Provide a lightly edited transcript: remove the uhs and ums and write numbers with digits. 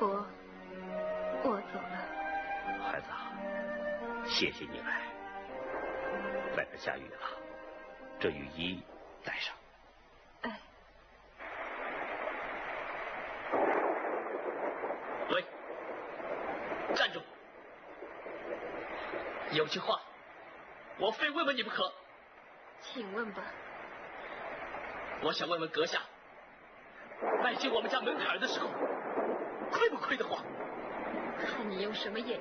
我走了。 孩子啊，谢谢你来。外边下雨了，这雨衣带上。 哎。 喂，站住！有句话，我非问问你不可。 请问吧。 我想问问阁下，迈进我们家门槛的时候，亏不亏得慌？ 看你用什么眼